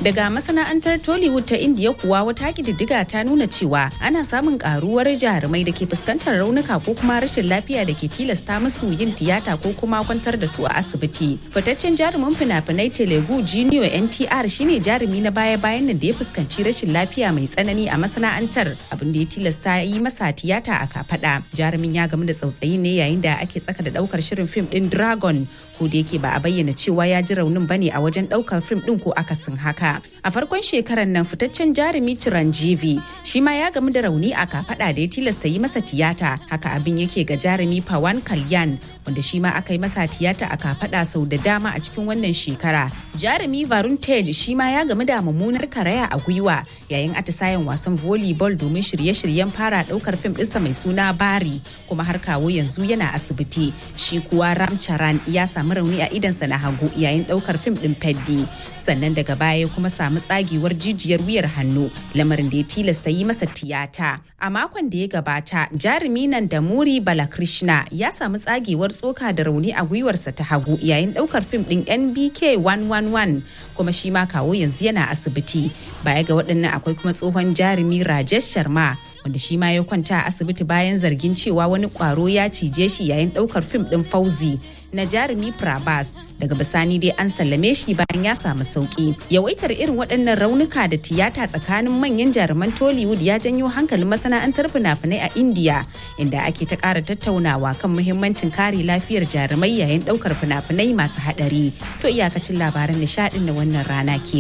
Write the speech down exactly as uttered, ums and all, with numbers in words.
Daga masana'antar Tollywood ta Indiya kuwa wata kididdiga ta nuna cewa ana samun karuwar jarumai da ke fuskantar raunuka ko kuma rashin lafiya da ke tilasta musu yin tiyata ko kuma kwantar da su a asibiti. Fitaccen jarumin fina-finai Telugu Junior N T R shine jarumi na baya-bayan nan da ya fuskanci rashin lafiya mai tsanani a masana'antar, abin da ya tilasta yi masa tiyata a kafada. Jarumin ya gamu da tsautsayi ne yayin da ake tsaka da daukar shirin fim din Dragon, ko da yake ba a bayyana cewa ya ji raunin bane a wajen daukar fim din ko akasin haka. A farkon shekarar nan fitaccen jarumi Chiranjeevi shi ma ya gamu da rauni a kafada da ya tilasta yi masa tiyata. Haka abin yake ga jarumi Pawan Kalyan, wanda shi ma aka yi masa tiyata a kafada sau da dama a cikin wannan shekara. Jarumi Varun Tej shi ma ya gamu da mummunar karaya a gwiwa yayin atisayen wasan volleyball domin shirye-shiryen fara daukar fim ɗinsa mai suna Bari, kuma har kawo yanzu yana asibiti. Shi kuwa Ram Charan ya samu rauni a idansa na hagu yayin daukar fim ɗin Peddi, sannan daga baya kuma samu tsagewar jijiyar wuyar hannu, lamarin da ya tilasta yi masa tiyata. A makon da ya gabata, jarumi Nandamuri Balakrishna ya samu tsagewar tsoka da rauni a gwiwarsa ta hagu yayin daukar fim din N B K one one one, kuma shi ma kawo yanzu yana asibiti. Baya ga waɗannan akwai kuma tsohon jarumi Rajesh Sharma, wanda shi ma ya kwanta a asibiti bayan zargin cewa wani kwaro ya cije shi yayin daukar fim din Fauzi na jarumi Prabhas. Daga bisani dai an sallame shi bayan ya samu sauki. Yawaitar irin waɗannan raunuka da tiyata tsakanin manyan jaruman Tollywood ya janyo hankalin masana'antar fina-finai a India, inda ake ta ƙara tattaunawa kan muhimmancin kare lafiyar jarumai yayin ɗaukar fina-finai masu haɗari. To iyakacin labaran nishaɗin na wannan rana ke